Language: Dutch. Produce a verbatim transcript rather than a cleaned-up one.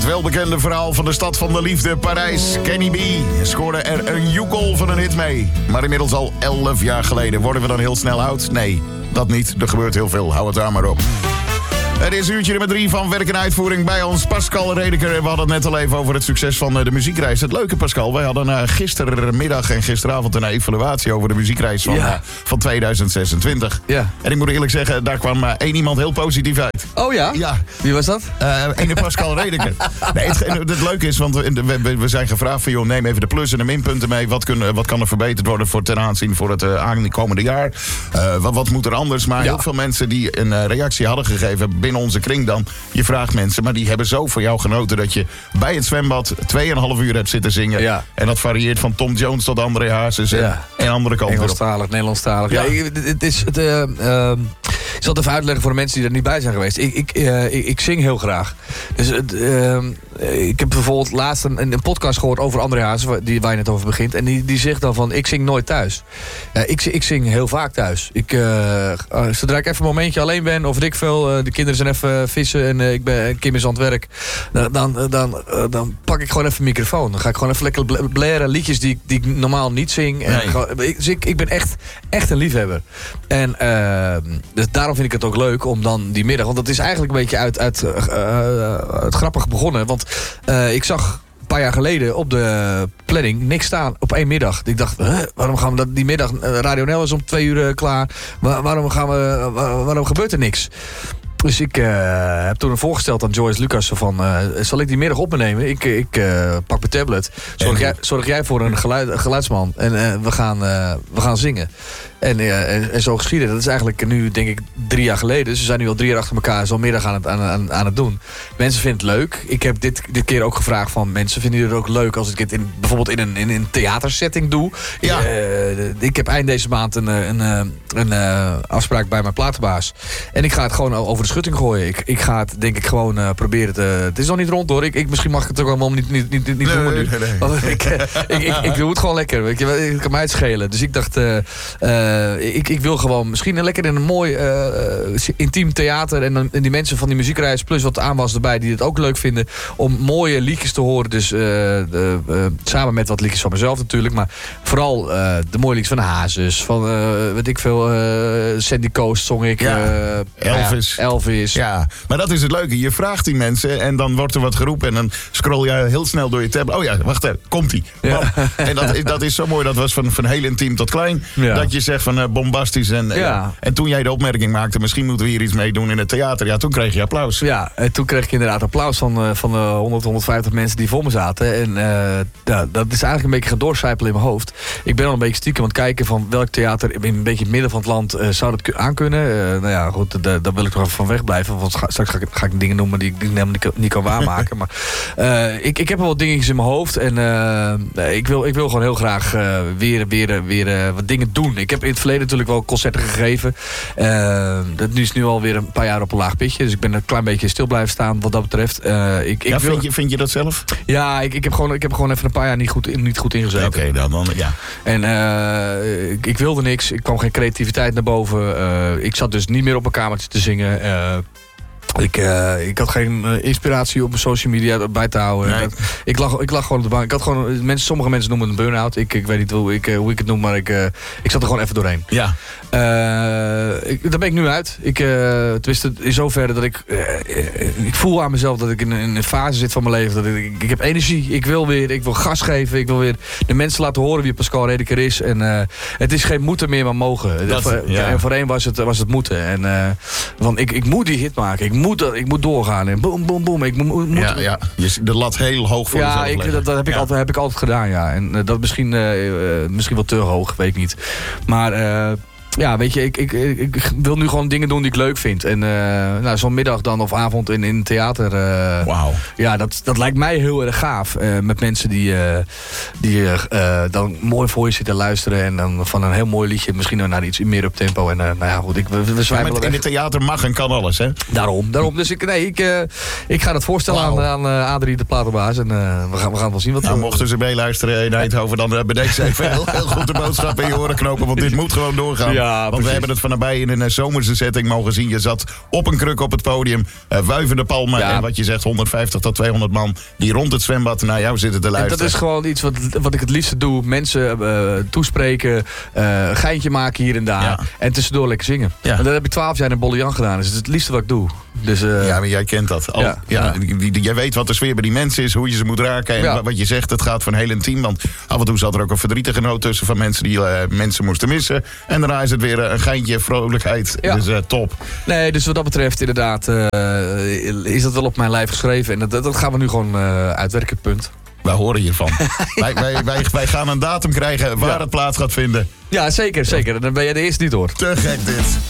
Het welbekende verhaal van de stad van de liefde, Parijs. Kenny B scoorde er een joekel van een hit mee. Maar inmiddels al elf jaar geleden. Worden we dan heel snel oud? Nee, dat niet. Er gebeurt heel veel. Hou het daar maar op. Het is uurtje nummer drie van Werk en Uitvoering bij ons, Pascal Redeker. We hadden het net al even over het succes van de muziekreis. Het leuke, Pascal, wij hadden uh, gistermiddag en gisteravond een evaluatie over de muziekreis van, ja. uh, van tweeduizend zesentwintig. Ja. En ik moet eerlijk zeggen, daar kwam uh, één iemand heel positief uit. Oh ja? Ja. Wie was dat? Uh, ene Pascal Redeker. Nee, het, het leuke is, want we, we, we zijn gevraagd van, joh, neem even de plus en de minpunten mee. Wat, kun, wat kan er verbeterd worden voor ten aanzien voor het uh, aankomende jaar? Uh, wat, wat moet er anders? Maar ja. heel veel mensen die een uh, reactie hadden gegeven binnen onze kring dan. Je vraagt mensen, maar die hebben zo van jou genoten dat je bij het zwembad tweeënhalf uur hebt zitten zingen. Ja. En dat varieert van Tom Jones tot André Hazes en, ja. en andere kanten. Engelstalig, Nederlandstalig. Ja. Ja, het is het, uh, uh, ik zal het even uitleggen voor de mensen die er niet bij zijn geweest. Ik, ik, uh, ik, ik zing heel graag. Dus uh, ik heb bijvoorbeeld laatst een, een podcast gehoord over André Hazes, die, waar je net over begint. En die, die zegt dan van, ik zing nooit thuis. Uh, ik, ik zing heel vaak thuis. Ik, uh, uh, zodra ik even een momentje alleen ben, of ik veel, uh, de kinderen zijn even vissen en uh, ik ben Kim is aan het werk, dan, dan, dan, uh, dan pak ik gewoon even een microfoon. Dan ga ik gewoon even lekker blaren, liedjes die, die ik normaal niet zing. En nee. gewoon, dus ik, ik ben echt, echt een liefhebber. En uh, dus daarom vind ik het ook leuk om dan die middag, want dat is eigenlijk een beetje uit, uit uh, uh, het grappig begonnen. Want uh, ik zag een paar jaar geleden op de planning niks staan op één middag. Ik dacht, huh, waarom gaan we dat die middag, uh, Radio Nel is om twee uur uh, klaar. Waar, waarom, gaan we, waar, waarom gebeurt er niks? Dus ik uh, heb toen voorgesteld aan Joyce Lucas van, uh, zal ik die middag op me nemen? Ik, ik uh, pak mijn tablet. Zorg jij, zorg jij voor een geluid, geluidsman en uh, we, gaan, uh, we gaan zingen. En, uh, en, en zo geschieden. Dat is eigenlijk nu, denk ik, drie jaar geleden. Dus we zijn nu al drie jaar achter elkaar zo'n middag aan het, aan, aan, aan het doen. Mensen vinden het leuk. Ik heb dit, dit keer ook gevraagd van mensen, vinden jullie het ook leuk als ik het in, bijvoorbeeld in een, in een theatersetting doe? Ja. Uh, ik heb eind deze maand een, een, een, een uh, afspraak bij mijn platenbaas. En ik ga het gewoon over de schutting gooien. Ik, ik ga het, denk ik, gewoon uh, proberen te... Het is nog niet rond, hoor. Ik, ik, misschien mag ik het ook allemaal niet, niet, niet, niet nee, noemen nu. Nee, nee. Ik, ik, ik, ik, ik doe het gewoon lekker. Weet je, het kan mij het schelen. Dus ik dacht... Uh, uh, Ik, ik wil gewoon misschien een lekker in een mooi uh, intiem theater. En, dan, en die mensen van die muziekreis plus wat aanwas erbij die het ook leuk vinden. Om mooie liedjes te horen. Dus uh, uh, uh, samen met wat liedjes van mezelf natuurlijk. Maar vooral uh, de mooie liedjes van Hazes. Van uh, weet ik veel. Uh, Sandy Coast zong ik. Ja, uh, Elvis. Ja, Elvis. Ja, maar dat is het leuke. Je vraagt die mensen en dan wordt er wat geroepen. En dan scroll je heel snel door je tablet. Oh ja, wacht even. Komt-ie. Ja. En dat, dat is zo mooi. Dat was van, van heel intiem tot klein. Ja. Dat je zegt van... Uh, bombastisch. En, ja. en, en toen jij de opmerking maakte, misschien moeten we hier iets mee doen in het theater. Ja, toen kreeg je applaus. Ja, en toen kreeg ik inderdaad applaus van, uh, van de honderd, honderdvijftig mensen die voor me zaten. En uh, ja, dat is eigenlijk een beetje gaan doorcijpelen in mijn hoofd. Ik ben al een beetje stiekem aan het kijken van welk theater in een beetje in het midden van het land uh, zou dat aankunnen. Uh, nou ja, goed, daar wil ik toch even van wegblijven. Want straks ga ik, ga ik dingen noemen die ik helemaal niet, niet kan waarmaken. Maar uh, ik, ik heb wel wat dingetjes in mijn hoofd. En uh, ik, wil, ik wil gewoon heel graag uh, weer, weer, weer uh, wat dingen doen. Ik heb in het verleden natuurlijk wel concerten gegeven. Uh, dat is nu alweer een paar jaar op een laag pitje. Dus ik ben een klein beetje stil blijven staan wat dat betreft. Uh, ik, ik ja, wil... vind, je, vind je dat zelf? Ja, ik, ik, heb gewoon, ik heb gewoon even een paar jaar niet goed, niet goed ingezeten. Oké, okay, dan, dan ja. En uh, ik, ik wilde niks. Ik kwam geen creativiteit naar boven. Uh, ik zat dus niet meer op mijn kamertje te zingen. Uh, Ik, uh, ik had geen uh, inspiratie op mijn social media bij te houden. Nee. Ik, lag, ik lag gewoon op de bank. Ik had gewoon, mensen, sommige mensen noemen het een burn-out. Ik, ik weet niet hoe ik, uh, hoe ik het noem, maar ik, uh, ik zat er gewoon even doorheen. Ja. Uh, ik, daar ben ik nu uit. Ik, uh, tenminste, in zoverre dat ik... Uh, uh, ik voel aan mezelf dat ik in, in een fase zit van mijn leven. Dat ik, ik heb energie. Ik wil weer. Ik wil gas geven. Ik wil weer de mensen laten horen wie Pascal Redeker is. En uh, het is geen moeten meer, maar mogen. Dat, voor, ja. En voorheen was het, was het moeten. En, uh, want ik, ik moet die hit maken. Ik moet, ik moet doorgaan. En boom, boom, boom. Ik moet, moet ja, ja. De lat heel hoog voor ja, jezelf ik, dat, dat heb, ik ja. altijd, heb ik altijd gedaan, ja. En uh, dat misschien, uh, uh, misschien wel te hoog, weet ik niet. Maar... Uh, Ja, weet je, ik, ik, ik wil nu gewoon dingen doen die ik leuk vind. En uh, nou, zo'n middag dan of avond in, in theater. Uh, Wauw. Ja, dat, dat lijkt mij heel erg gaaf. Uh, met mensen die, uh, die uh, dan mooi voor je zitten luisteren. En dan van een heel mooi liedje misschien naar iets meer op tempo. En uh, nou ja, goed, ik, we, we ja, met, in het theater mag en kan alles, hè? Daarom, daarom. Dus ik, nee, ik, uh, ik ga het voorstellen wow. aan, aan uh, Adrie, de platenbaas. En uh, we, gaan, we gaan wel zien wat... Nou, mochten ze meeluisteren in Eindhoven, dan uh, bedenk ze even heel, heel goed de boodschap in je oren knopen. Want dit moet gewoon doorgaan. Ja. Ja, Want precies. we hebben het van nabij in een zomerse setting mogen zien. Je zat op een kruk op het podium, uh, wuivende palmen. Ja. En wat je zegt, honderdvijftig tot tweehonderd man die rond het zwembad naar jou zitten te luisteren. En dat is gewoon iets wat, wat ik het liefste doe. Mensen uh, toespreken, uh, een geintje maken hier en daar. Ja. En tussendoor lekker zingen. Ja. En dat heb ik twaalf jaar in Bollejan gedaan. Dus het is het liefste wat ik doe. Dus, uh, ja, maar jij kent dat. Al, ja, ja. Ja. Jij weet wat de sfeer bij die mensen is, hoe je ze moet raken. En ja. wat je zegt, het gaat voor een heel intiem. Want af en toe zat er ook een verdrietige noot tussen van mensen die uh, mensen moesten missen. En daarna is het weer een geintje, vrolijkheid. Ja. Dus uh, top. Nee, dus wat dat betreft inderdaad uh, is dat wel op mijn lijf geschreven. En dat, dat gaan we nu gewoon uh, uitwerken, punt. Wij horen hiervan. wij, wij, wij, wij gaan een datum krijgen waar ja. het plaats gaat vinden. Ja, zeker, zeker. Dan ben jij de eerste die het hoort. Te gek dit.